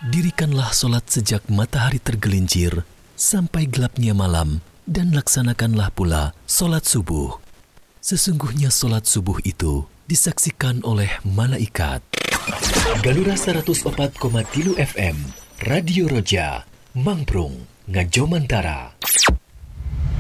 Dirikanlah solat sejak matahari tergelincir sampai gelapnya malam, dan laksanakanlah pula solat subuh. Sesungguhnya solat subuh itu disaksikan oleh malaikat. Galura 104,3 FM, Radio Roja, Mangprung, Ngajomantara.